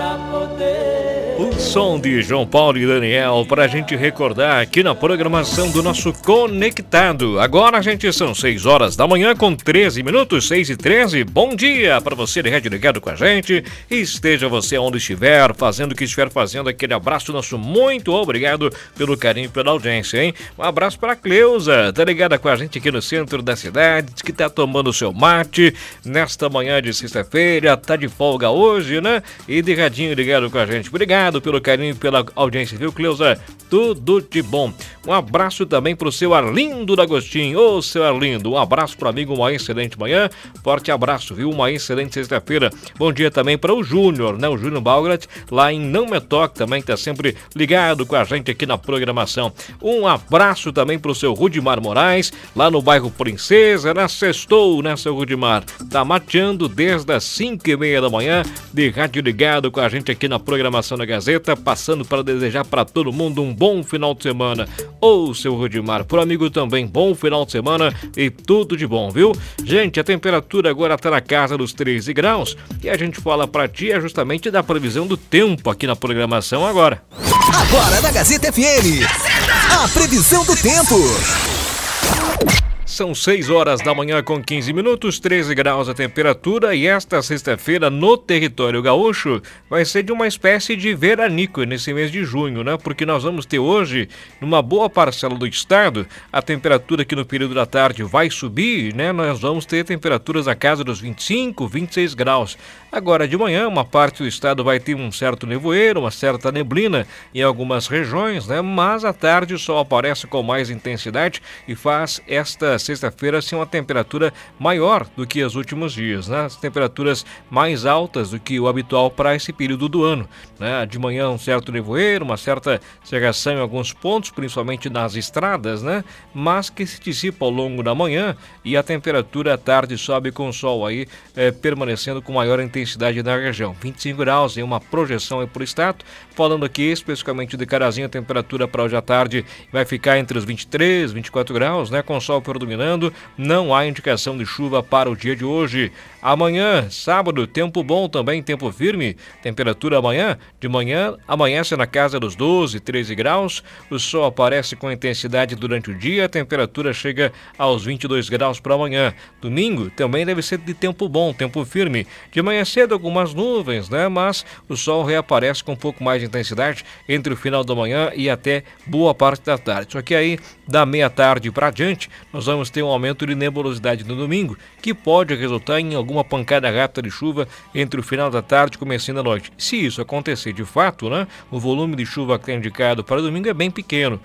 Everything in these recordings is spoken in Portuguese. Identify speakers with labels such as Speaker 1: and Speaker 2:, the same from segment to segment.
Speaker 1: O som de João Paulo e Daniel para a gente recordar aqui na programação do nosso Conectado. Agora, gente, são 6 horas da manhã com 13 minutos, 6h13. Bom dia para você de rádio ligado com a gente. Esteja você onde estiver, fazendo o que estiver fazendo. Aquele abraço nosso, muito obrigado pelo carinho e pela audiência, hein? Um abraço para a Cleusa, tá ligada com a gente aqui no centro da cidade, que tá tomando o seu mate nesta manhã de sexta-feira, tá de folga hoje, né? E de radinho ligado com a gente. Obrigado pelo carinho e pela audiência, viu, Cleusa? Tudo de bom. Um abraço também pro seu Arlindo D'Agostinho. Ô, seu Arlindo, um abraço pro amigo, uma excelente manhã. Forte abraço, viu? Uma excelente sexta-feira. Bom dia também para o Júnior, né? O Júnior Balgrat, lá em Não Me Toque, também tá sempre ligado com a gente aqui na programação. Um abraço também pro seu Rudimar Moraes, lá no bairro Princesa, na Sextou, né, seu Rudimar? Tá mateando desde as 5h30 da manhã, de rádio ligado com a gente aqui na programação da Gazeta, passando para desejar para todo mundo um bom final de semana. Ô, seu Rudimar, pro amigo também, bom final de semana e tudo de bom, viu? Gente, a temperatura agora tá na casa dos 13 graus e a gente fala pra ti justamente da previsão do tempo aqui na programação agora.
Speaker 2: Agora na Gazeta FM, a previsão do tempo.
Speaker 1: São 6 horas da manhã com 15 minutos, 13 graus a temperatura e esta sexta-feira no território gaúcho vai ser de uma espécie de veranico nesse mês de junho, né? Porque nós vamos ter hoje, numa boa parcela do estado, a temperatura aqui no período da tarde vai subir, né? Nós vamos ter temperaturas na casa dos 25, 26 graus. Agora de manhã, uma parte do estado vai ter um certo nevoeiro, uma certa neblina em algumas regiões, né? Mas à tarde o sol aparece com mais intensidade e faz esta sexta-feira ser uma temperatura maior do que os últimos dias, né? As temperaturas mais altas do que o habitual para esse período do ano, né? De manhã um certo nevoeiro, uma certa cerração em alguns pontos, principalmente nas estradas, né? Mas que se dissipa ao longo da manhã e a temperatura à tarde sobe com o sol aí permanecendo com maior intensidade na região. 25 graus em uma projeção aí por estado. Falando aqui especificamente de Carazinho, a temperatura para hoje à tarde vai ficar entre os 23 e 24 graus, né? Com o sol predominando, não há indicação de chuva para o dia de hoje. Amanhã, sábado, tempo bom também, tempo firme. Temperatura amanhã, de manhã, amanhece na casa dos 12, 13 graus. O sol aparece com intensidade durante o dia, a temperatura chega aos 22 graus para amanhã. Domingo também deve ser de tempo bom, tempo firme. De manhã cedo algumas nuvens, né? Mas o sol reaparece com um pouco mais de intensidade entre o final da manhã e até boa parte da tarde. Só que aí, da meia-tarde para adiante, nós vamos ter um aumento de nebulosidade no domingo, que pode resultar em alguma pancada rápida de chuva entre o final da tarde e comecinho da noite. Se isso acontecer de fato, né, o volume de chuva que é indicado para domingo é bem pequeno,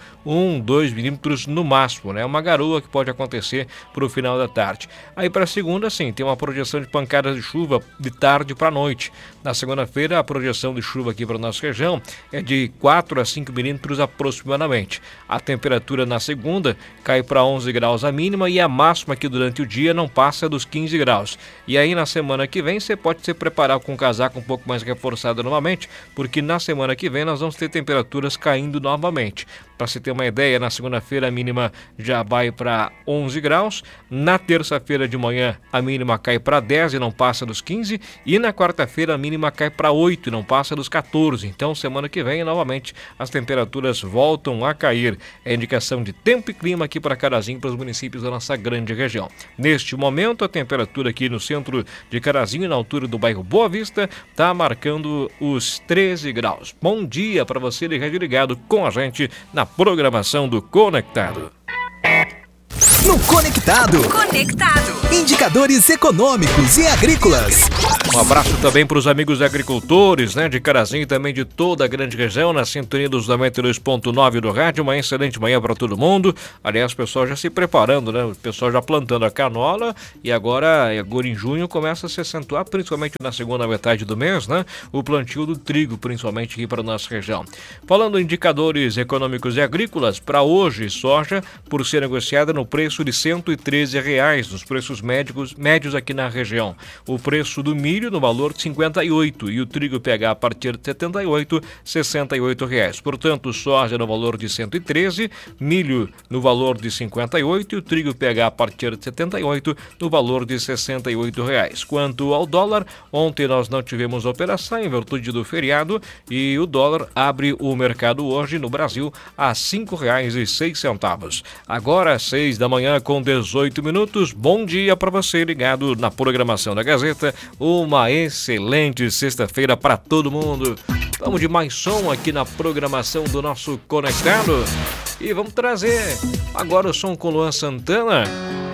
Speaker 1: 2 milímetros no máximo, né, uma garoa que pode acontecer para o final da tarde. Aí para segunda, sim, tem uma projeção de pancadas de chuva de tarde para noite. Na segunda-feira, a projeção de chuva aqui para a nossa região é de 4 a 5 milímetros aproximadamente. A temperatura na segunda cai para 11 graus a mínima e a máxima aqui durante o dia não passa dos 15 graus. E aí na semana que vem você pode se preparar com um casaco um pouco mais reforçado novamente, porque na semana que vem nós vamos ter temperaturas caindo novamente. Para você ter uma ideia, na segunda-feira a mínima já vai para 11 graus, na terça-feira de manhã a mínima cai para 10 e não passa dos 15, e na quarta-feira a mínima cai para 8 e não passa dos 14. Então semana que vem novamente as temperaturas voltam a cair. É indicação de tempo e clima aqui para Carazinho, para os municípios da nossa grande região. Neste momento a temperatura aqui no centro de Carazinho, na altura do bairro Boa Vista, está marcando os 13 graus. Bom dia para você de rádio ligado com a gente na programação do Conectado.
Speaker 2: No Conectado. Indicadores econômicos e agrícolas.
Speaker 1: Um abraço também para os amigos agricultores, né, de Carazinho e também de toda a grande região, na sintonia dos 92.9 do rádio. Uma excelente manhã para todo mundo. Aliás, o pessoal já se preparando, né? O pessoal já plantando a canola e agora em junho começa a se acentuar, principalmente na segunda metade do mês, né? O plantio do trigo, principalmente aqui para a nossa região. Falando em indicadores econômicos e agrícolas, para hoje, soja por ser negociada no preço de R$ 113, nos preços preços médios aqui na região. O preço do milho no valor de 58 e o trigo PH a partir de 78, R$68. Portanto, soja no valor de 113, milho no valor de 58 e o trigo PH a partir de 78 no valor de R$68. Quanto ao dólar, ontem nós não tivemos operação em virtude do feriado e o dólar abre o mercado hoje no Brasil a R$5,06. Agora, 6 da manhã com 18 minutos. Bom dia para você ligado na programação da Gazeta. Uma excelente sexta-feira para todo mundo. Vamos de mais som aqui na programação do nosso Conectado. E vamos trazer agora o som com Luan Santana.